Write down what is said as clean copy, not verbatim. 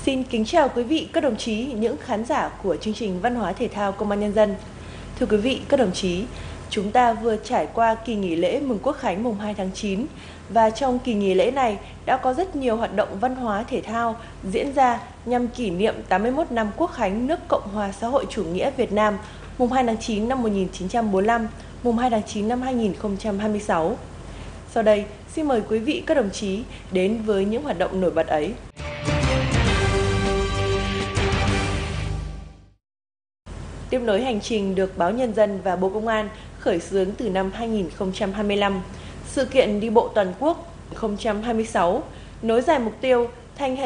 Xin kính chào quý vị, các đồng chí, những khán giả của chương trình Văn hóa Thể thao Công an Nhân dân. Thưa quý vị, các đồng chí, chúng ta vừa trải qua kỳ nghỉ lễ mừng Quốc khánh mùng 2 tháng 9 và trong kỳ nghỉ lễ này đã có rất nhiều hoạt động văn hóa thể thao diễn ra nhằm kỷ niệm 81 năm Quốc khánh nước Cộng hòa xã hội chủ nghĩa Việt Nam mùng 2 tháng 9 năm 1945, mùng 2 tháng 9 năm 2026. Sau đây, xin mời quý vị các đồng chí đến với những hoạt động nổi bật ấy. Tiếp nối hành trình được Báo Nhân dân và Bộ Công an khởi xướng từ năm 2025, sự kiện đi bộ toàn quốc 2026 nối dài mục tiêu thành